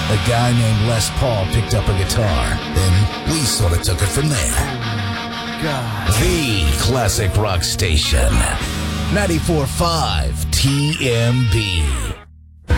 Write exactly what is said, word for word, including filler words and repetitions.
A guy named Les Paul picked up a guitar. Then we sort of took it from there. God. The classic rock station. ninety-four point five T M B.